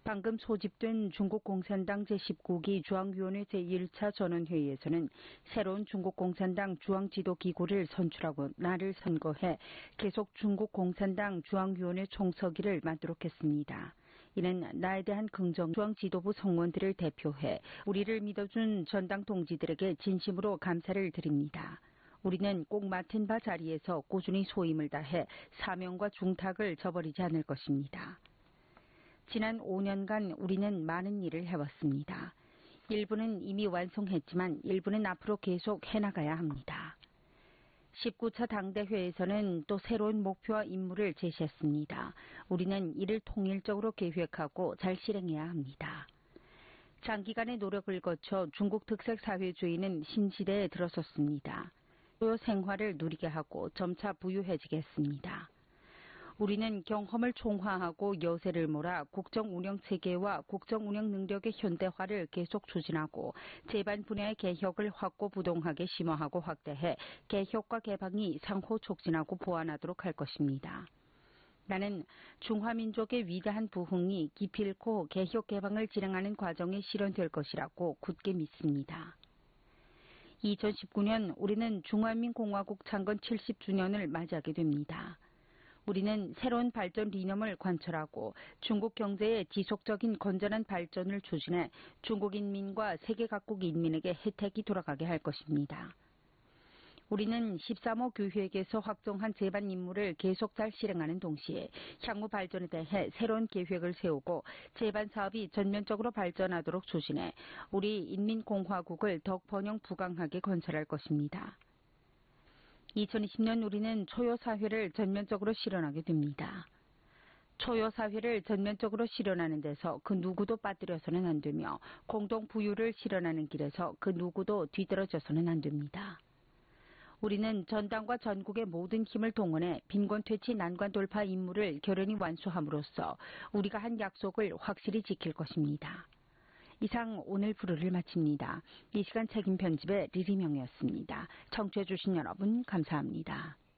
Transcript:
방금 소집된 중국 공산당 제19기 중앙위원회 제1차 전원회의에서는 새로운 중국 공산당 중앙지도기구를 선출하고 날을 선거해 계속 중국 공산당 중앙위원회 총서기를 맡도록 했습니다. 이는 나에 대한 긍정 중앙지도부 성원들을 대표해 우리를 믿어준 전당 동지들에게 진심으로 감사를 드립니다. 우리는 꼭 맡은 바 자리에서 꾸준히 소임을 다해 사명과 중탁을 저버리지 않을 것입니다. 지난 5년간 우리는 많은 일을 해왔습니다. 일부는 이미 완성했지만 일부는 앞으로 계속 해나가야 합니다. 19차 당대회에서는 또 새로운 목표와 임무를 제시했습니다. 우리는 이를 통일적으로 계획하고 잘 실행해야 합니다. 장기간의 노력을 거쳐 중국 특색 사회주의는 신시대에 들어섰습니다. 또 생활을 누리게 하고 점차 부유해지겠습니다. 우리는 경험을 총화하고 여세를 몰아 국정운영체계와 국정운영 능력의 현대화를 계속 추진하고 제반 분야의 개혁을 확고부동하게 심화하고 확대해 개혁과 개방이 상호 촉진하고 보완하도록 할 것입니다. 나는 중화민족의 위대한 부흥이 기필코 개혁 개방을 진행하는 과정에 실현될 것이라고 굳게 믿습니다. 2019년 우리는 중화민공화국 창건 70주년을 맞이하게 됩니다. 우리는 새로운 발전 리념을 관철하고 중국 경제의 지속적인 건전한 발전을 추진해 중국 인민과 세계 각국 인민에게 혜택이 돌아가게 할 것입니다. 우리는 13호 규획에서 확정한 제반 임무를 계속 잘 실행하는 동시에 향후 발전에 대해 새로운 계획을 세우고 제반 사업이 전면적으로 발전하도록 추진해 우리 인민공화국을 더욱 번영 부강하게 건설할 것입니다. 2020년 우리는 초요사회를 전면적으로 실현하게 됩니다. 초요사회를 전면적으로 실현하는 데서 그 누구도 빠뜨려서는 안 되며 공동부유를 실현하는 길에서 그 누구도 뒤떨어져서는 안 됩니다. 우리는 전당과 전국의 모든 힘을 동원해 빈곤퇴치 난관 돌파 임무를 결연히 완수함으로써 우리가 한 약속을 확실히 지킬 것입니다. 이상 오늘 프로를 마칩니다. 이 시간 책임 편집의 리리명이었습니다. 청취해 주신 여러분 감사합니다.